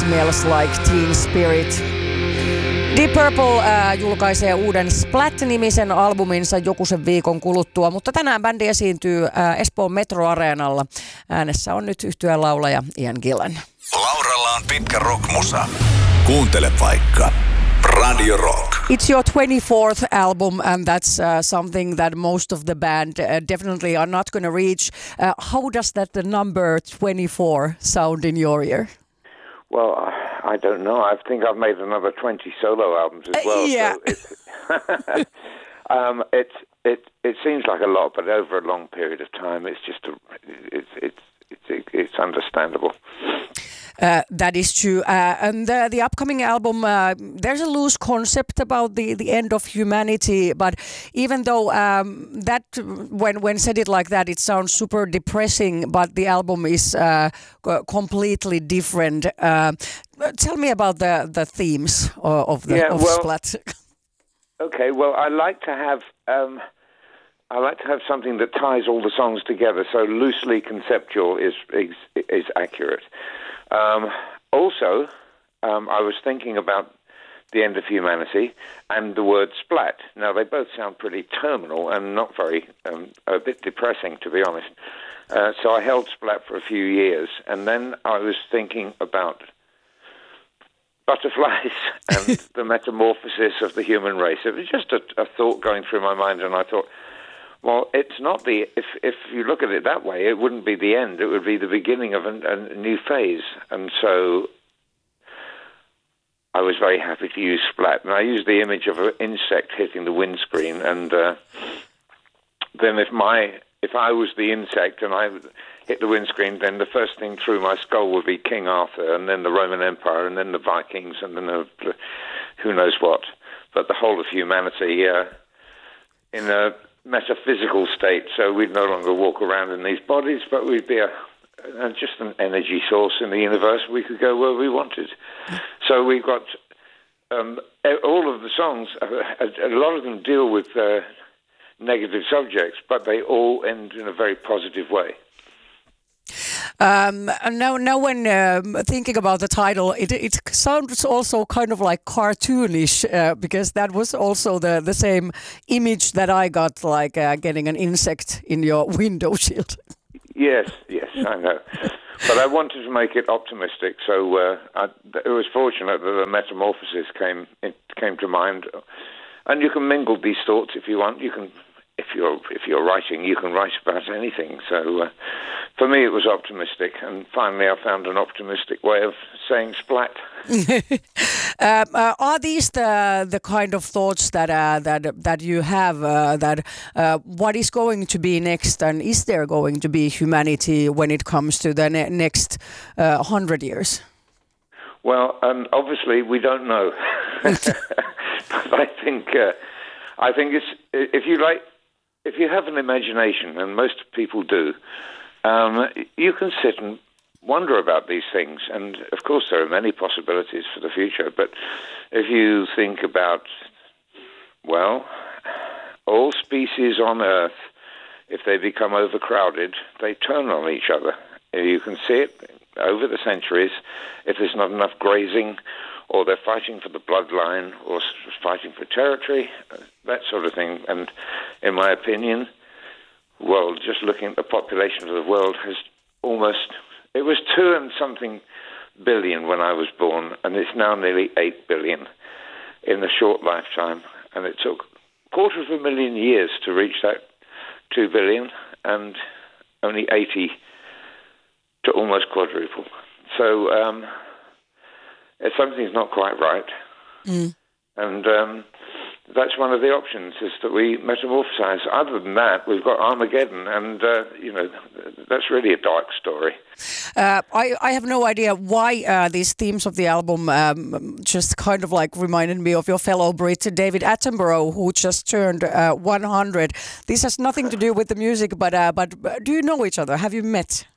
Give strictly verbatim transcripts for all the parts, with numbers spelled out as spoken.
Smells Like Teen Spirit. Deep Purple äh, julkaisee uuden Splat-nimisen albuminsa joku sen viikon kuluttua, mutta tänään bändi esiintyy äh, Espoon Metro-areenalla. Äänessä on nyt yhtyeen laulaja Ian Gillan. Lauralla on pitkä rockmusa. Kuuntele vaikka Radio Rock. It's your twenty-fourth album, and that's uh, something that most of the band uh, definitely are not going to reach. Uh, how does that the number twenty-four sound in your ear? Well, I don't know. I think I've made another twenty solo albums as well. Uh, yeah. So it's, um, it it it seems like a lot, but over a long period of time, it's just a, it's it's it's it's understandable. Uh, that is true. Uh, and the, the upcoming album, uh, there's a loose concept about the, the end of humanity, but even though um, that, when when said it like that, it sounds super depressing, but the album is uh, completely different. Uh, tell me about the, the themes of the yeah, of well, Splat. Okay, well, I like to have... Um, I like to have something that ties all the songs together, so loosely conceptual is is, is accurate. Um, also, um, I was thinking about the end of humanity and the word splat. Now, they both sound pretty terminal and not very, um, a bit depressing, to be honest. Uh, so I held Splat for a few years, and then I was thinking about butterflies and the metamorphosis of the human race. It was just a, a thought going through my mind, and I thought, well, it's not the, if if you look at it that way, it wouldn't be the end. It would be the beginning of a, a new phase. And so I was very happy to use Splat. And I used the image of an insect hitting the windscreen. And uh, then if my, if I was the insect and I hit the windscreen, then the first thing through my skull would be King Arthur, and then the Roman Empire, and then the Vikings, and then the, who knows what. But the whole of humanity uh, in a metaphysical state, so we'd no longer walk around in these bodies, but we'd be a, a just an energy source in the universe. We could go where we wanted. So we've got um, all of the songs, a, a lot of them deal with uh, negative subjects, but they all end in a very positive way. Um, now, now when um, thinking about the title, it it sounds also kind of like cartoonish uh, because that was also the, the same image that I got, like uh, getting an insect in your window shield. Yes, yes, I know. But I wanted to make it optimistic, so uh, I, it was fortunate that the metamorphosis came it came to mind. And you can mingle these thoughts if you want. You can. If you're if you're writing, you can write about anything. So uh, for me, it was optimistic, and finally, I found an optimistic way of saying Splat. um, uh, are these the the kind of thoughts that uh, that that you have? Uh, that uh, what is going to be next, and is there going to be humanity when it comes to the ne- next uh, hundred years? Well, um, obviously, we don't know. But I think uh, I think it's if you like. If you have an imagination, and most people do, um, you can sit and wonder about these things. And, of course, there are many possibilities for the future. But if you think about, well, all species on Earth, if they become overcrowded, they turn on each other. You can see it over the centuries. If there's not enough grazing, or they're fighting for the bloodline, or fighting for territory, that sort of thing. And in my opinion, well, just looking at the population of the world has almost, it was two and something billion when I was born, and it's now nearly eight billion in a short lifetime. And it took a quarter of a million years to reach that two billion, and only eighty to almost quadruple. So, um, if something's not quite right, mm. and um, that's one of the options, is that we metamorphosize. Other than that, we've got Armageddon, and, uh, you know, that's really a dark story. Uh, I, I have no idea why uh, these themes of the album um, just kind of like reminded me of your fellow Brit, David Attenborough, who just turned uh, one hundred. This has nothing to do with the music, but uh, but do you know each other? Have you met?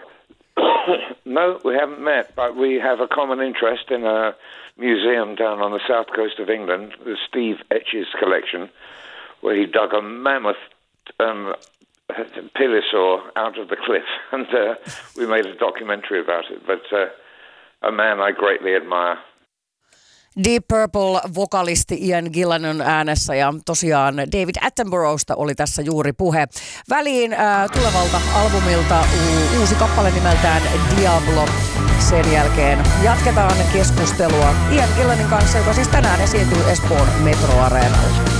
No, we haven't met, but we have a common interest in a museum down on the south coast of England, the Steve Etches collection, where he dug a mammoth um, pliosaur out of the cliff, and uh, we made a documentary about it. But uh, a man I greatly admire. Deep Purple-vokalisti Ian Gillan on äänessä ja tosiaan David Attenboroughsta oli tässä juuri puhe. Väliin äh, tulevalta albumilta u- uusi kappale nimeltään Diablo. Sen jälkeen jatketaan keskustelua Ian Gillanin kanssa, joka siis tänään esiintyy Espoon Metro Areenalla.